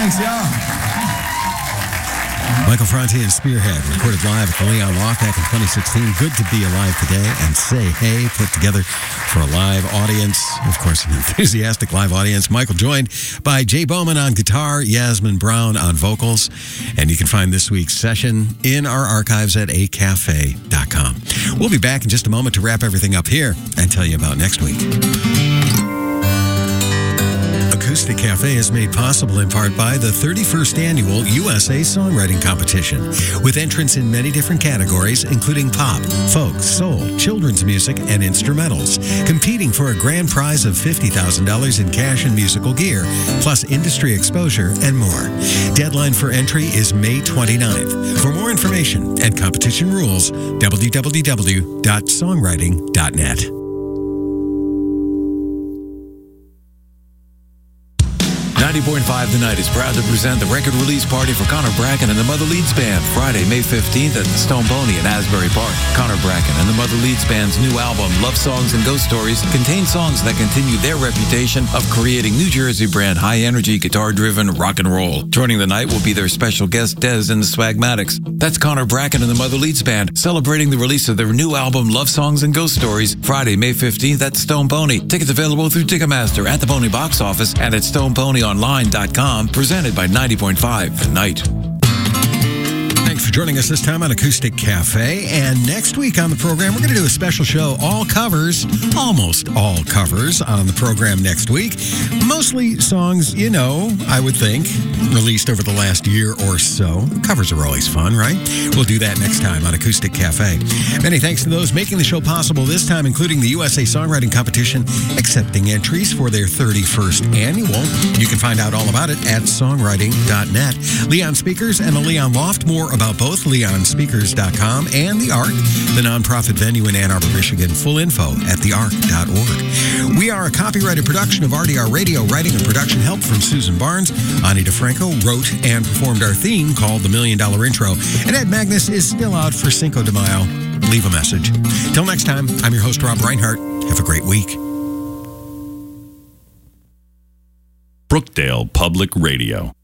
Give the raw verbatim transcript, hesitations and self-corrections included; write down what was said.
Thanks, y'all. Michael Franti and Spearhead, recorded live at the Leon Loft back in twenty sixteen. Good to be alive today and Say Hey, put together for a live audience. Of course, an enthusiastic live audience. Michael joined by Jay Bowman on guitar, Yasmin Brown on vocals. And you can find this week's session in our archives at a cafe dot com. We'll be back in just a moment to wrap everything up here and tell you about next week. Acoustic Cafe is made possible in part by the thirty-first Annual U S A Songwriting Competition, with entrants in many different categories, including pop, folk, soul, children's music, and instrumentals, competing for a grand prize of fifty thousand dollars in cash and musical gear, plus industry exposure and more. Deadline for entry is May twenty-ninth. For more information and competition rules, w w w dot songwriting dot net. ninety point five The Night is proud to present the record release party for Connor Bracken and the Mother Leeds Band, Friday, May fifteenth at the Stone Pony in Asbury Park. Connor Bracken and the Mother Leeds Band's new album, Love Songs and Ghost Stories, contains songs that continue their reputation of creating New Jersey brand high-energy, guitar-driven rock and roll. Joining the night will be their special guest, Dez and the Swagmatics. That's Connor Bracken and the Mother Leeds Band, celebrating the release of their new album, Love Songs and Ghost Stories, Friday, May fifteenth at the Stone Pony. Tickets available through Ticketmaster, at the Pony box office, and at stone pony online dot com. Presented by ninety point five The Night. Thanks for joining us this time on Acoustic Cafe. And next week on the program, we're going to do a special show, all covers, almost all covers on the program next week. Mostly songs, you know, I would think, released over the last year or so. Covers are always fun, right? We'll do that next time on Acoustic Cafe. Many thanks to those making the show possible this time, including the U S A Songwriting Competition, accepting entries for their thirty-first annual. You can find out all about it at songwriting dot net. Leon Speakers and the Leon Loft. More about both, leon speakers dot com and The Ark, the nonprofit venue in Ann Arbor, Michigan. Full info at the ark dot org. We are a copyrighted production of R D R Radio, writing and production help from Susan Barnes. Ani DeFranco wrote and performed our theme called The Million Dollar Intro. And Ed Magnus is still out for Cinco de Mayo. Leave a message. Till next time, I'm your host, Rob Reinhart. Have a great week. Brookdale Public Radio.